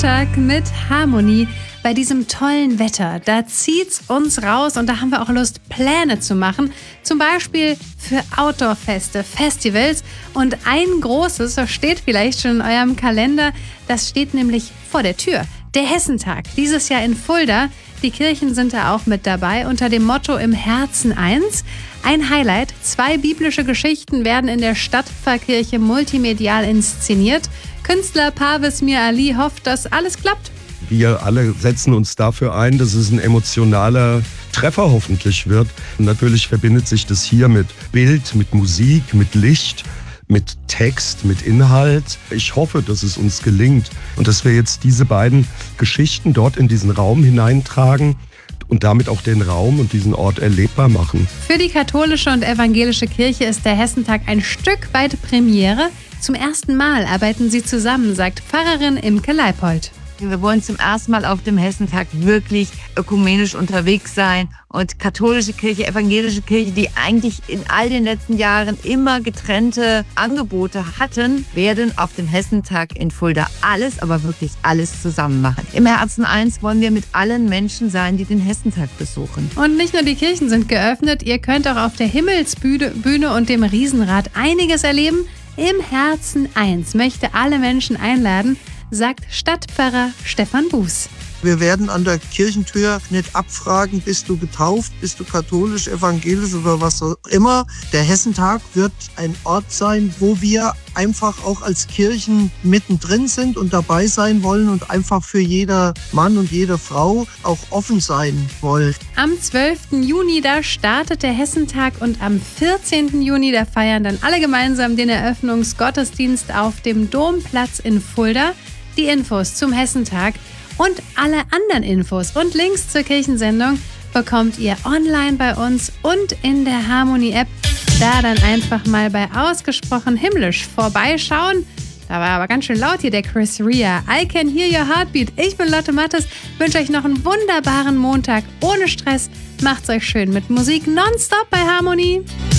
Montag mit Harmonie. Bei diesem tollen Wetter, da zieht's uns raus und da haben wir auch Lust, Pläne zu machen. Zum Beispiel für Outdoor-Feste, Festivals. Und ein großes, das steht vielleicht schon in eurem Kalender, das steht nämlich vor der Tür. Der Hessentag, dieses Jahr in Fulda. Die Kirchen sind da auch mit dabei, unter dem Motto Im Herzen eins. Ein Highlight, 2 biblische Geschichten werden in der Stadtpfarrkirche multimedial inszeniert. Künstler Parvis Mir Ali hofft, dass alles klappt. Wir alle setzen uns dafür ein, dass es ein emotionaler Treffer hoffentlich wird. Und natürlich verbindet sich das hier mit Bild, mit Musik, mit Licht, mit Text, mit Inhalt. Ich hoffe, dass es uns gelingt und dass wir jetzt diese beiden Geschichten dort in diesen Raum hineintragen und damit auch den Raum und diesen Ort erlebbar machen. Für die katholische und evangelische Kirche ist der Hessentag ein Stück weit Premiere. Zum ersten Mal arbeiten sie zusammen, sagt Pfarrerin Imke Leipold. Wir wollen zum ersten Mal auf dem Hessentag wirklich ökumenisch unterwegs sein. Und katholische Kirche, evangelische Kirche, die eigentlich in all den letzten Jahren immer getrennte Angebote hatten, werden auf dem Hessentag in Fulda alles, aber wirklich alles zusammen machen. Im Herzen eins wollen wir mit allen Menschen sein, die den Hessentag besuchen. Und nicht nur die Kirchen sind geöffnet, ihr könnt auch auf der Himmelsbühne und dem Riesenrad einiges erleben. Im Herzen eins möchte alle Menschen einladen, sagt Stadtpfarrer Stefan Buß. Wir werden an der Kirchentür nicht abfragen, bist du getauft, bist du katholisch, evangelisch oder was auch immer. Der Hessentag wird ein Ort sein, wo wir einfach auch als Kirchen mittendrin sind und dabei sein wollen und einfach für jeder Mann und jede Frau auch offen sein wollen. Am 12. Juni, da startet der Hessentag und am 14. Juni, da feiern dann alle gemeinsam den Eröffnungsgottesdienst auf dem Domplatz in Fulda. Die Infos zum Hessentag und alle anderen Infos und Links zur Kirchensendung bekommt ihr online bei uns und in der Harmonie-App. Da dann einfach mal bei Ausgesprochen Himmlisch vorbeischauen. Da war aber ganz schön laut hier der Chris Rea. I can hear your heartbeat. Ich bin Lotte Mattes, wünsche euch noch einen wunderbaren Montag ohne Stress. Macht's euch schön mit Musik nonstop bei Harmonie.